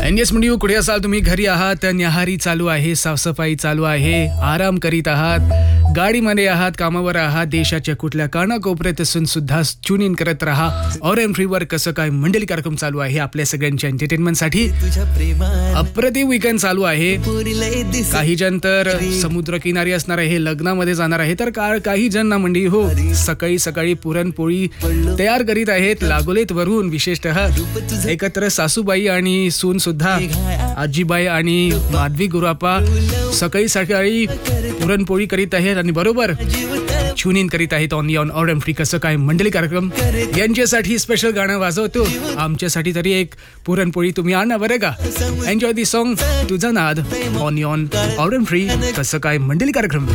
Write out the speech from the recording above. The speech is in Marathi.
एनएस मंडिओ कुठे असाल तुम्ही, घरी आहात, न्याहारी चालू आहे, साफसफाई चालू आहे, आराम करीत आहात, गाडीमध्ये आहात, कामावर आहात, देशाच्या कुठल्या कानाकोपऱ्यात असून सुद्धा ट्यून इन करत राहा. RM3 वर कसं काय मंडळी कार्यक्रम चालू आहे आपल्या सगळ्यांच्या एंटरटेनमेंटसाठी. अप्रतिम वीकेंड चालू आहे. काही जण तर समुद्रकिनारी असणार आहे, लग्नामध्ये जाणार आहे, तर काही जण ना मंडळी हो सकाळी सकाळी पुरणपोळी तयार करीत आहेत लागोलेत वरून. विशेषतः एकत्र सासूबाई आणि सून सुद्धा, आजीबाई आणि माधवी गुरापा सकाळी सकाळी पुरणपोळी करीत आहेत आणि बरोबर ट्यून इन करीत आहेत ऑन RM3 कसं काय मंडळी कार्यक्रम. यांच्यासाठी स्पेशल गाणं वाजवतो, आमच्यासाठी तरी एक पुरणपोळी तुम्ही आणा बरं का. एन्जॉय दी सॉन्ग तुझा नाद ऑन RM3 कसं काय मंडळी कार्यक्रम.